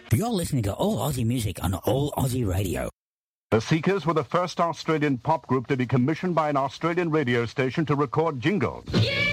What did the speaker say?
You're listening to All Aussie Music on All Aussie Radio. The Seekers were the first Australian pop group to be commissioned by an Australian radio station to record jingles. Yeah!